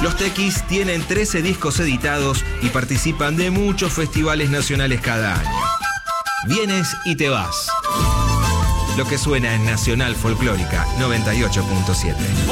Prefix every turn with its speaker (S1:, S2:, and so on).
S1: Los Tequis tienen 13 discos editados y participan de muchos festivales nacionales cada año. Vienes y te vas. Lo que suena en Nacional Folclórica 98.7.